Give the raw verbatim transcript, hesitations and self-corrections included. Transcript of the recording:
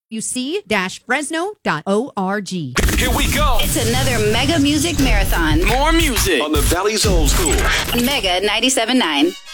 U C Fresno dot org. Here we go. It's another Mega Music Marathon. More music on the Valley's Old School. Mega ninety-seven point nine.